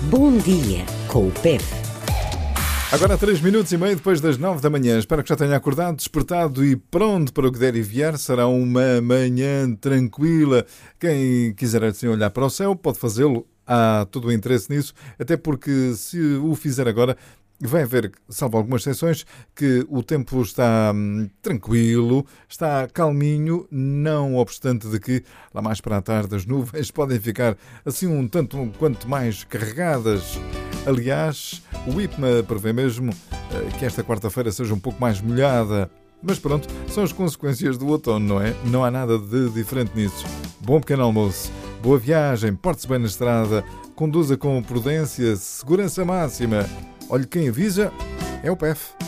Bom dia com o PEP. Agora 3 minutos e meio depois das 9 da manhã. Espero que já tenha acordado, despertado e pronto para o que der e vier. Será uma manhã tranquila. Quem quiser assim olhar para o céu pode fazê-lo. Há todo o interesse nisso, até porque se o fizer agora, vai ver, salvo algumas exceções, que o tempo está tranquilo, está calminho, não obstante de que lá mais para a tarde as nuvens podem ficar assim um tanto quanto mais carregadas. Aliás, o IPMA prevê mesmo que esta quarta-feira seja um pouco mais molhada. Mas pronto, são as consequências do outono, não é? Não há nada de diferente nisso. Bom pequeno almoço, boa viagem, porte-se bem na estrada, conduza com prudência, segurança máxima. Olhe, quem avisa é o PEF.